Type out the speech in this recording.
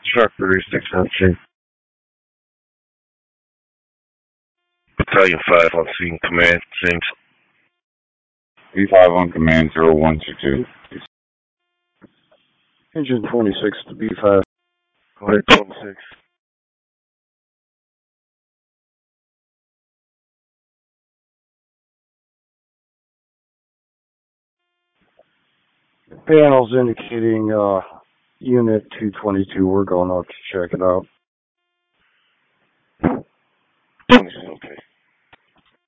Truck 3617. Battalion 5 on scene, command, James. B5 on command, 0122. Engine 26 to B5. Go ahead, 26. Panels indicating Unit 222. We're going out to check it out. Okay.